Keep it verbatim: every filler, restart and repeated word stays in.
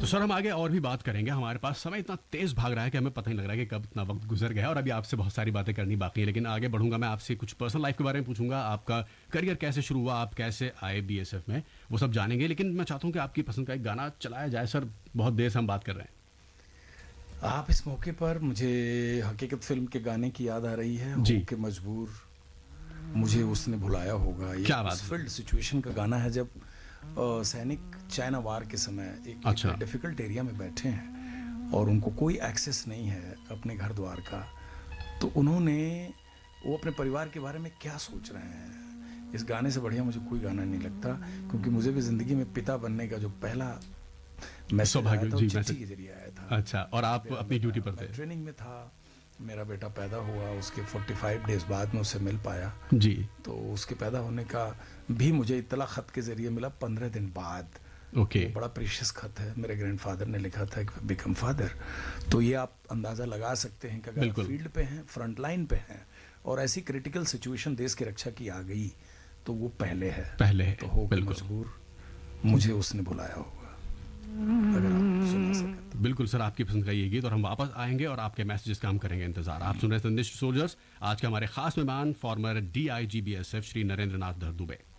तो सर हम आगे और भी बात करेंगे, हमारे पास समय इतना तेज़ भाग रहा है कि हमें पता ही लग रहा है कि कब इतना वक्त गुजर गया, और अभी आपसे बहुत सारी बातें करनी बाकी है, लेकिन आगे बढ़ूंगा मैं आपसे कुछ पर्सनल लाइफ के बारे में पूछूंगा, आपका करियर कैसे शुरू हुआ, आप कैसे आए बीएसएफ में, वो सब जानेंगे। लेकिन मैं चाहता हूँ कि आपकी पसंद का एक गाना चलाया जाए सर, बहुत देर से हम बात कर रहे हैं। आप इस मौके पर मुझे हकीकत फिल्म के गाने की याद आ रही है, जी। हो के मजबूर, मुझे उसने भुलाया होगा। ये क्या बात उस है। फील्ड सिचुएशन का गाना है जब अ, सैनिक चाइना वार के समय एक, अच्छा। एक डिफ़िकल्ट एरिया में बैठे हैं और उनको कोई एक्सेस नहीं है अपने घर द्वार का, तो उन्होंने वो अपने परिवार के बारे में क्या सोच रहे हैं, इस गाने से बढ़िया मुझे कोई गाना नहीं लगता, क्योंकि मुझे भी ज़िंदगी में पिता बनने का जो पहला मैसेज आया था वो चिट्ठी के जरिए आया था। अच्छा, और आप अपनी ड्यूटी पर थे? ट्रेनिंग में था, मेरा बेटा पैदा हुआ, उसके पैंतालीस डेज बाद में उससे मिल पाया जी। तो उसके पैदा होने का भी मुझे इत्तला ख़त के ज़रिए मिला पंद्रह दिन बाद। ओके। बड़ा प्रीशियस ख़त है, मेरे ग्रैंडफादर ने लिखा था कि बिकम फादर। तो ये आप अंदाज़ा लगा सकते हैं कि अगर आप फील्ड पे हैं, फ्रंट लाइन पे हैं और ऐसी क्रिटिकल सिचुएशन देश की रक्षा की आ गई तो वो पहले है पहले है। तो हो के मजबूर, मुझे उसने बुलाया होगा, अगर आप सुना सकें तो। बिल्कुल सर, आपकी पसंद का ये गीत, और हम वापस आएंगे और आपके मैसेजेस का हम करेंगे इंतजार। आप सुन रहे हैं संदेश सोल्जर्स, आज के हमारे खास मेहमान farmer D I G B S F Shri Narendra Nath Dubey.